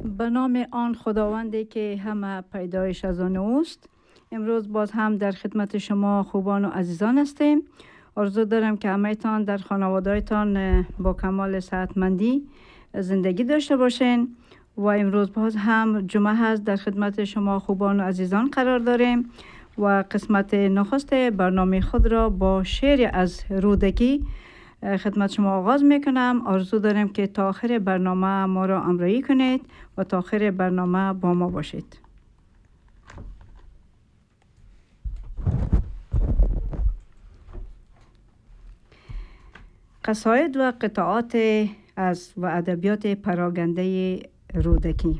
به نام آن خداوندی که همه پیدایش از آن اوست. امروز باز هم در خدمت شما خوبان و عزیزان هستیم. آرزو دارم که همه‌تان در خانواده‌تان با کمال صحتمندی زندگی داشته باشین و امروز باز هم جمعه هست در خدمت شما خوبان و عزیزان قرار داریم و قسمت نخست برنامه خود را با شعر از رودکی خدمت شما آغاز میکنم. آرزو دارم که تا آخر برنامه ما را همراهی کنید و تا آخر برنامه با ما باشید. قصاید و قطعات از و ادبیات پراگنده رودکی.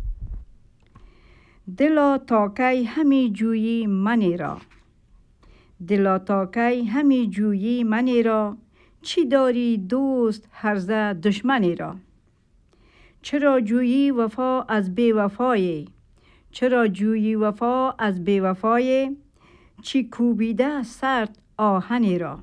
دلا تاکی همی جویی منی را، دلا تاکی همی جویی منی را، چی داری دوست هرزه دشمنی را. چرا جویی وفا از بی وفایی، چرا جویی وفا از بی وفایی، چی کوبیده سرد آهنی را.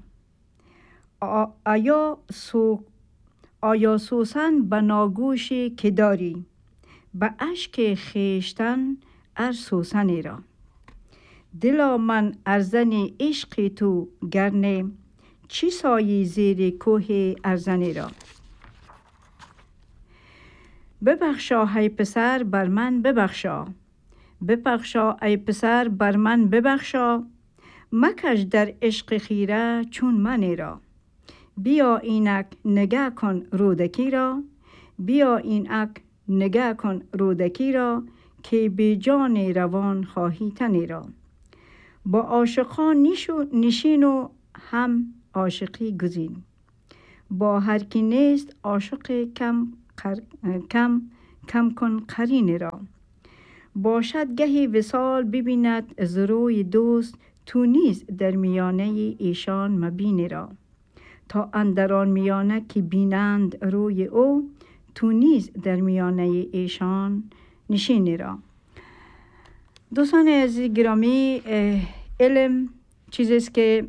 آیا سوسن به ناگوشی که داری، به اشک خویشتن ار سوسنی را. دلا من ارزن عشق تو گرنه، چی سایی زیر کوه ارزنی را. ببخشا ای پسر بر من ببخشا، ببخشا ای پسر بر من ببخشا، مکش در عشق خیره چون منی را. بیا اینک نگه کن رودکی را، بیا اینک نگه کن رودکی را، که بی جان روان خواهی تنی را. با عاشقان نشین و هم عاشقی گزین، با هر کی نیست عاشق کم کن قرین را. باشد گهی وصال ببیند ز روی دوست، تو نیز در میانه ایشان مبینی را. تا اندران میانه که بینند روی او، تو نیز در میانه ایشان نشینی را. دوستان عزیز گرامی، علم چیزی است که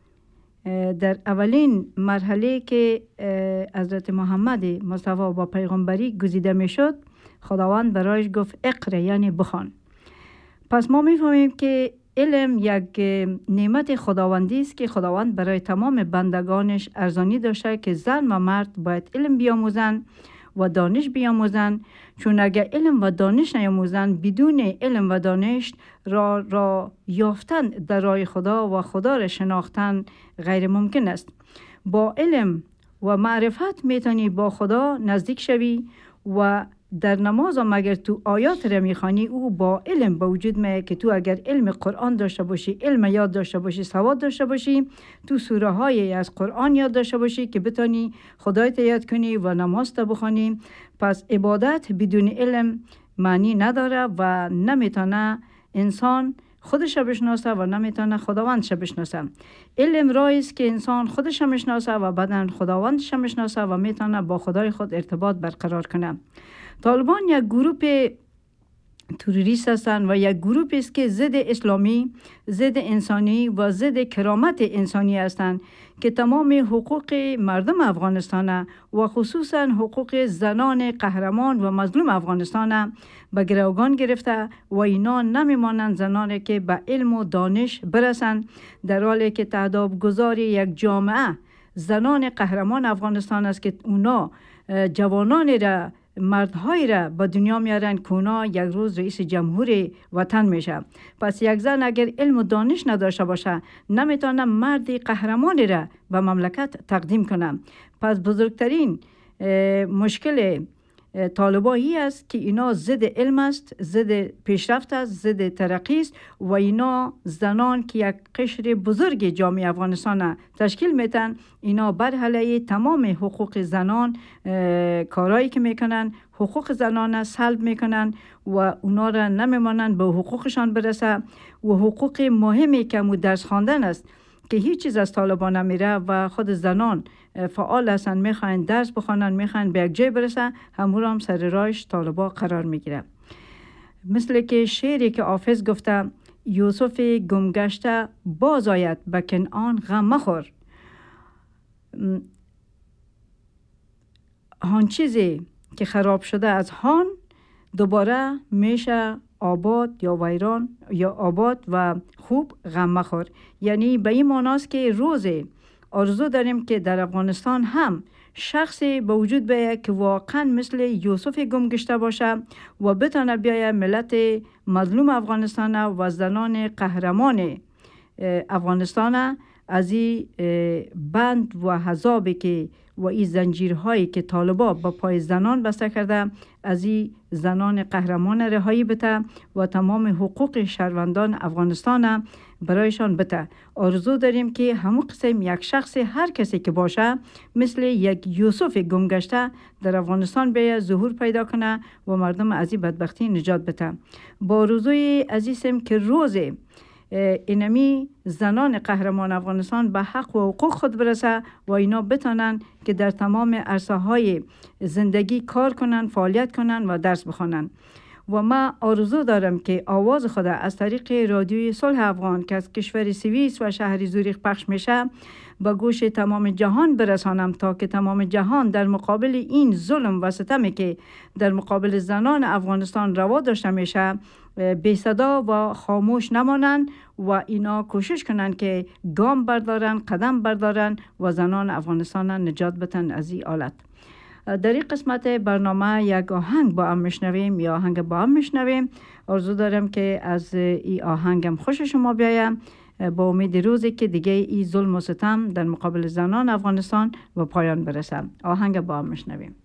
در اولین مرحله که حضرت محمد مصطفی با پیغمبری گزیده می شد، خداوند برایش گفت اقرا، یعنی بخوان. پس ما می فهمیم که علم یک نعمت خداوندی است که خداوند برای تمام بندگانش ارزانی داشته که زن و مرد باید علم بیاموزند و دانش بیاموزند، چون اگر علم و دانش نیاموزند، بدون علم و دانش را یافتن در راه خدا و خدا را شناختن غیر ممکن است. با علم و معرفت میتونی با خدا نزدیک شوی و در نماز هم اگر تو آیات را میخوانی، او با علم به وجود میاد که تو اگر علم قرآن داشته باشی، علم یاد داشته باشی، سواد داشته باشی، تو سوره های از قرآن یاد داشته باشی که بتانی خدایت یاد کنی و نماز تا بخوانی. پس عبادت بدون علم معنی نداره و نمیتونه انسان خودش بشناسه و نمیتونه خداوندش بشناسه. علم راهی است که انسان خودش بشناسه و بعداً خداوندش بشناسه و میتونه با خدای خود ارتباط برقرار کنه. طالبان یک گروه تروریست هستند و یک گروه است که ضد اسلامی، ضد انسانی و ضد کرامت انسانی هستند که تمام حقوق مردم افغانستان و خصوصا حقوق زنان قهرمان و مظلوم افغانستان به گروگان گرفته و اینا نمیمانند زنانی که به علم و دانش برسند، در حالی که تهداب گذار یک جامعه زنان قهرمان افغانستان است که اونا جوانان را، مردهایی را به دنیا میارن که اونا یک روز رئیس جمهور وطن میشه. پس یک زن اگر علم و دانش نداشته باشه، نمیتونه مرد قهرمانی را به مملکت تقدیم کنه. پس بزرگترین مشکل طالبایی است که اینا ضد علم است، ضد پیشرفت است، ضد ترقی است و اینا زنان که یک قشر بزرگ جامعه افغانستان تشکیل میتن، اینا بر علیه تمام حقوق زنان کارایی که میکنن، حقوق زنان سلب میکنن و اونا را نمیمانند به حقوقشان برسه. و حقوق مهمی که درس خواندن است که هیچ چیز از طالبان نمیره و خود زنان فعال هستن، میخواین درس بخوانن، میخواین به یک جای برسن، همون هم سر راهش طالبا قرار میگیره. مثل که شعری که حافظ گفته، یوسف گمگشته باز آید به کنعان غم مخور، هان چیزی که خراب شده از هان دوباره میشه آباد یا ویران یا آباد و خوب غم مخور. یعنی به این معناست که روز آرزو داریم که در افغانستان هم شخصی به وجود بیاید که واقعا مثل یوسف گم گشته باشه و بتانه بیاید ملت مظلوم افغانستان و زنان قهرمان افغانستان از این بند و حذابی که و این زنجیرهایی که طالبا با پای زنان بسته کرده از این زنان قهرمان رهایی بده و تمام حقوق شهروندان افغانستان برایشان بده. آرزو داریم که همون قسم یک شخص هر کسی که باشه مثل یک یوسف گمگشته در افغانستان بیاید ظهور پیدا کنه و مردم از این بدبختی نجات بده. با آرزوی عزیزم که روز اینمی زنان قهرمان افغانستان به حق و حقوق خود برسه و اینا بتانن که در تمام عرصه های زندگی کار کنن، فعالیت کنن و درس بخونن. و ما آرزو دارم که آواز خود از طریق رادیوی صلح افغان که از کشور سوئیس و شهر زوریخ پخش میشه به گوش تمام جهان برسانم تا که تمام جهان در مقابل این ظلم و ستمی که در مقابل زنان افغانستان روا داشته میشه بی صدا و خاموش نمانند و اینا کوشش کنن که گام بردارن، قدم بردارن و زنان افغانستان نجات بدن از این حالت. در این قسمت برنامه یک آهنگ با هم میشنویم یا آهنگ با هم میشنویم. آرزو دارم که از این آهنگم خوش شما بیایم با امید روزی که دیگه این ظلم و ستم در مقابل زنان افغانستان و پایان برسه. آهنگ با هم میشنویم.